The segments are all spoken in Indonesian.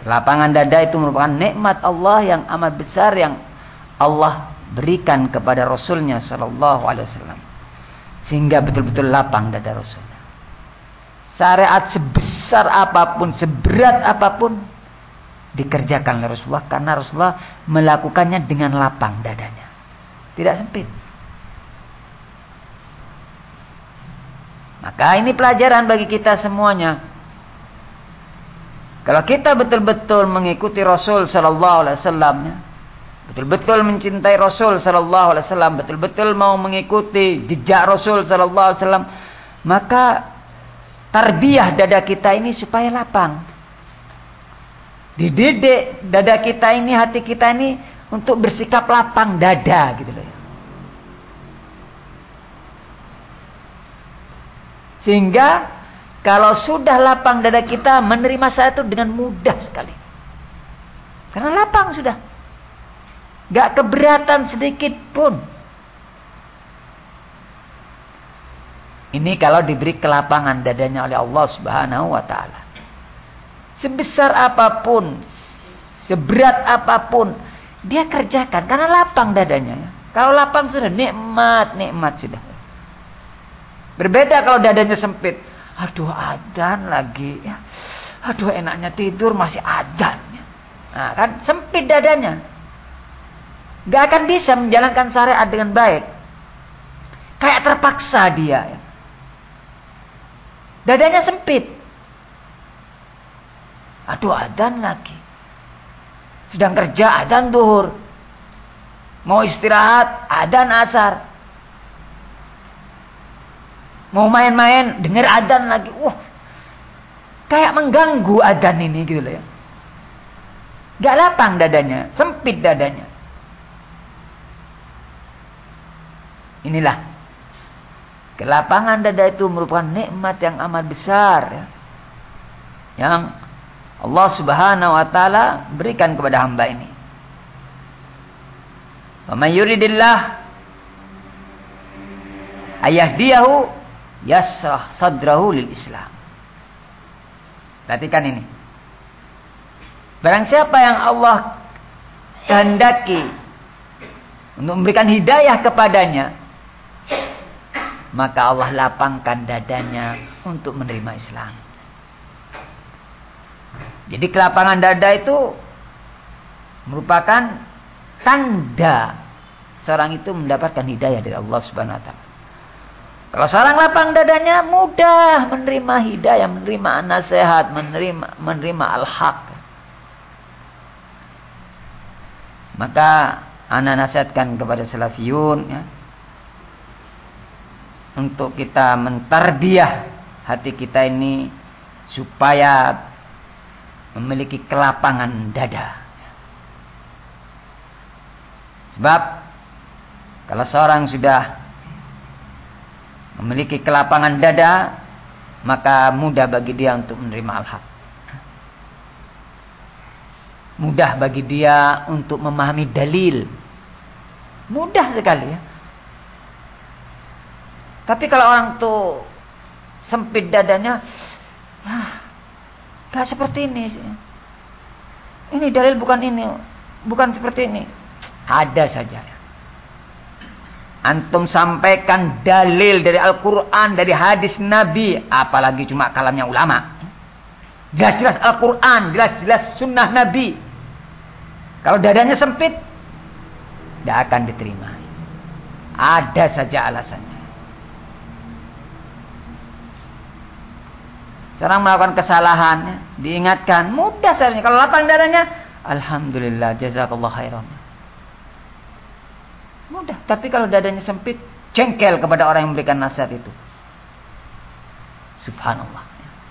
Kelapangan dada itu merupakan nikmat Allah yang amat besar yang Allah berikan kepada Rasulnya Sallallahu Alaihi Wasallam, sehingga betul-betul lapang dada Rasulnya. Syariat sebesar apapun, seberat apapun dikerjakan oleh Rasulullah, karena Rasulullah melakukannya dengan lapang dadanya, tidak sempit. Maka ini pelajaran bagi kita semuanya. Kalau kita betul-betul mengikuti Rasul Sallallahu Alaihi Wasallam, betul-betul mencintai Rasul Sallallahu Alaihi Wasallam, betul-betul mau mengikuti jejak Rasul Sallallahu Alaihi Wasallam, maka tarbiyah dada kita ini supaya lapang. Dididik dada kita ini, hati kita ini untuk bersikap lapang dada, gitu loh. Sehingga kalau sudah lapang dada kita, menerima saya itu dengan mudah sekali. Karena lapang sudah. Gak keberatan sedikit pun. Ini kalau diberi kelapangan dadanya oleh Allah Subhanahu wa ta'ala. Sebesar apapun, seberat apapun, dia kerjakan. Karena lapang dadanya. Kalau lapang sudah nikmat sudah. Berbeda kalau dadanya sempit. Aduh, adzan lagi ya. Aduh, enaknya tidur masih adzan ya. Nah, kan sempit dadanya. Gak akan bisa menjalankan syariat dengan baik. Kayak terpaksa dia ya. Dadanya sempit. Aduh, adzan lagi. Sedang kerja adzan zuhur. Mau istirahat adzan asar. Mau main-main, dengar adzan lagi. Kayak mengganggu adzan ini gitu loh ya. Gak lapang dadanya, sempit dadanya. Inilah. Kelapangan dada itu merupakan nikmat yang amat besar ya, yang Allah Subhanahu wa ta'ala berikan kepada hamba ini. Wa may yuridillah ayahdiyahu yasrah sadrahu lil Islam. Perhatikan ini. Barang siapa yang Allah kehendaki untuk memberikan hidayah kepadanya, maka Allah lapangkan dadanya untuk menerima Islam. Jadi kelapangan dada itu merupakan tanda seorang itu mendapatkan hidayah dari Allah Subhanahu wa ta'ala. Kalau seorang lapang dadanya, mudah menerima hidayah, menerima nasihat, menerima al-haq. Maka ana nasihatkan kepada salafiyun ya, untuk kita mentarbiyah hati kita ini supaya memiliki kelapangan dada. Sebab kalau seorang sudah memiliki kelapangan dada, maka mudah bagi dia untuk menerima al-haq. Mudah bagi dia untuk memahami dalil. Mudah sekali ya. Tapi kalau orang tuh sempit dadanya, gak seperti ini. Ini dalil bukan ini, bukan seperti ini. Ada saja. Antum sampaikan dalil dari Al-Quran, dari hadis Nabi, apalagi cuma kalamnya ulama. Jelas-jelas Al-Quran, jelas-jelas sunnah Nabi. Kalau dadanya sempit, tidak akan diterima. Ada saja alasannya. Seorang melakukan kesalahan, diingatkan, mudah seharusnya. Kalau lapang dadanya, alhamdulillah, jazakallah khairan. Mudah. Tapi kalau dadanya sempit, jengkel kepada orang yang memberikan nasihat itu. Subhanallah.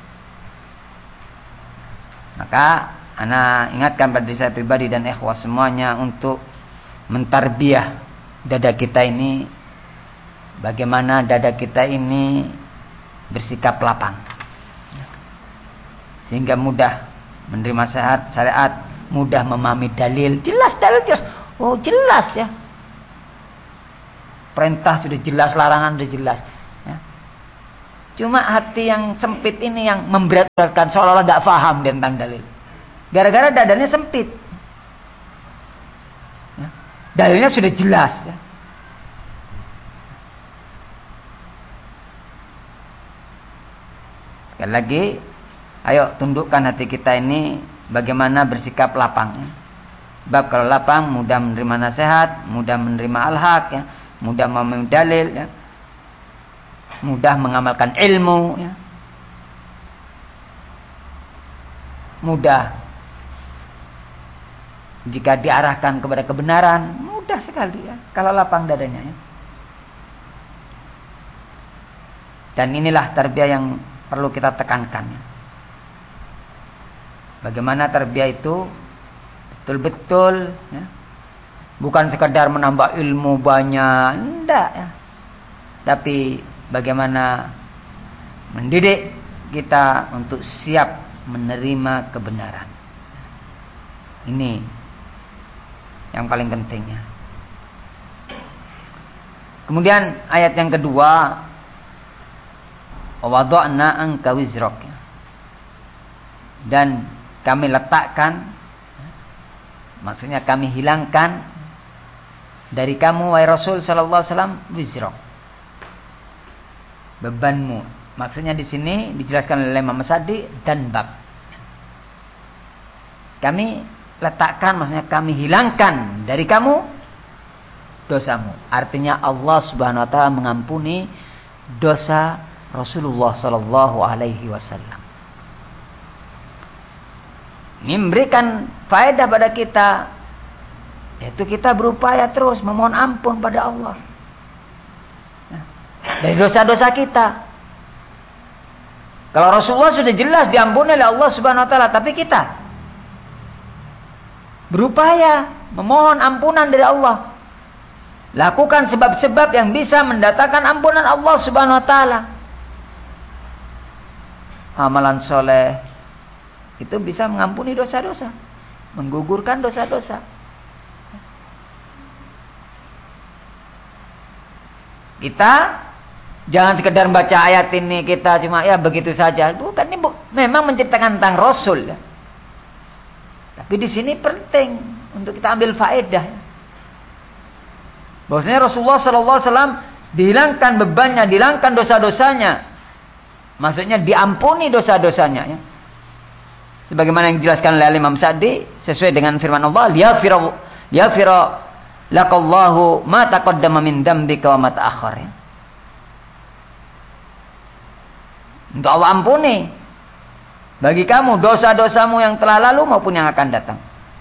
Maka ana ingatkan pada diri saya pribadi dan ikhwah semuanya untuk mentarbiyah dada kita ini, bagaimana dada kita ini bersikap lapang, sehingga mudah menerima syariat, mudah memahami dalil. Jelas dalil jelas. Oh, jelas ya. Perintah sudah jelas, larangan sudah jelas ya. Cuma hati yang sempit ini yang memberatkan, seolah-olah tidak paham tentang dalil. Gara-gara dadanya sempit. Ya. Dalilnya sudah jelas. Ya. Sekali lagi, ayo tundukkan hati kita ini bagaimana bersikap lapang. Ya. Sebab kalau lapang mudah menerima nasihat, mudah menerima al-haq, ya, mudah memahami dalil, ya, mudah mengamalkan ilmu, ya, mudah jika diarahkan kepada kebenaran, mudah sekali ya kalau lapang dadanya. Ya. Dan inilah tarbiyah yang perlu kita tekankan. Ya. Bagaimana tarbiyah itu betul-betul, ya, bukan sekadar menambah ilmu banyak, enggak, ya. Tapi bagaimana mendidik kita untuk siap menerima kebenaran. Ini yang paling pentingnya. Kemudian ayat yang kedua, wada'na anka wizrak, dan kami letakkan, maksudnya kami hilangkan dari kamu wahai Rasul sallallahu alaihi wasallam wizrak, bebanmu. Maksudnya di sini dijelaskan oleh Imam Sa'di dan bab. Kami letakkan, maksudnya kami hilangkan dari kamu dosamu. Artinya Allah Subhanahu wa taala mengampuni dosa Rasulullah sallallahu alaihi wasallam. Ini memberikan faedah pada kita, yaitu kita berupaya terus memohon ampun pada Allah dari dosa-dosa kita. Kalau Rasulullah sudah jelas diampuni oleh Allah Subhanahu wa taala, tapi kita berupaya memohon ampunan dari Allah. Lakukan sebab-sebab yang bisa mendatangkan ampunan Allah Subhanahu wa taala. Amalan soleh itu bisa mengampuni dosa-dosa, menggugurkan dosa-dosa. Kita jangan sekedar baca ayat ini kita cuma ya begitu saja. Bukan, ini memang menceritakan tentang Rasul. Tapi di sini penting untuk kita ambil faedah. Bahwasanya Rasulullah sallallahu alaihi wasallam dihilangkan bebannya, dihilangkan dosa-dosanya. Maksudnya diampuni dosa-dosanya, ya. Sebagaimana yang dijelaskan oleh Imam Sa'di sesuai dengan firman Allah, yaghfira lakallahu ma taqaddama min dzambika wa ma ta'akhkhar. Ya. Untuk Allah ampuni bagi kamu dosa-dosamu yang telah lalu maupun yang akan datang.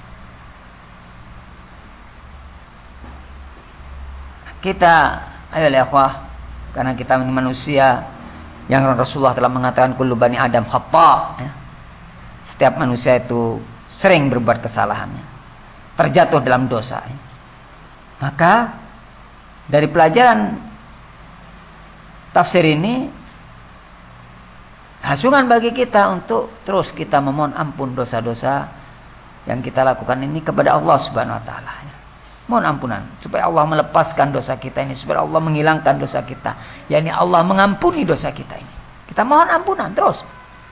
Kita, ayo ikhwah, karena kita manusia yang Rasulullah telah mengatakan kullu bani Adam khata', ya. Setiap manusia itu sering berbuat kesalahannya, terjatuh dalam dosa. Ya. Maka dari pelajaran tafsir ini hasungan bagi kita untuk terus kita memohon ampun dosa-dosa yang kita lakukan ini kepada Allah Subhanahu wa taala. Ya. Mohon ampunan supaya Allah melepaskan dosa kita ini, supaya Allah menghilangkan dosa kita, yakni Allah mengampuni dosa kita ini. Kita mohon ampunan terus.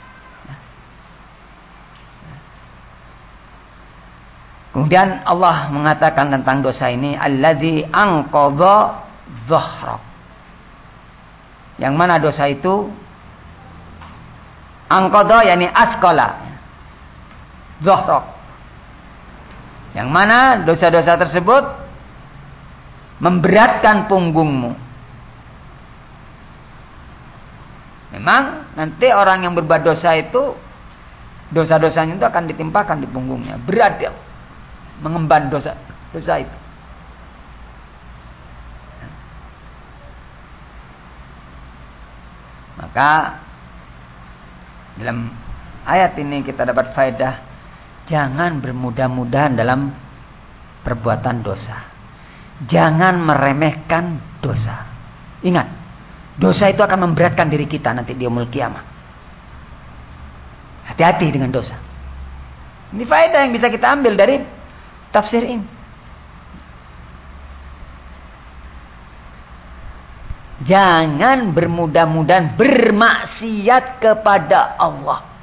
Kemudian Allah mengatakan tentang dosa ini, alladzi anqadha dhahrak. Yang mana dosa itu anqadha yakni asqala. Dhahrak. Yang mana dosa-dosa tersebut memberatkan punggungmu. Memang nanti orang yang berbuat dosa itu dosa-dosanya itu akan ditimpakan di punggungnya. Berat dia mengemban dosa itu. Maka dalam ayat ini kita dapat faedah, jangan bermudah-mudahan dalam perbuatan dosa. Jangan meremehkan dosa. Ingat, dosa itu akan memberatkan diri kita nanti di yaumul qiyamah. Hati-hati dengan dosa. Ini faedah yang bisa kita ambil dari tafsir ini. Jangan bermudah-mudahan bermaksiat kepada Allah.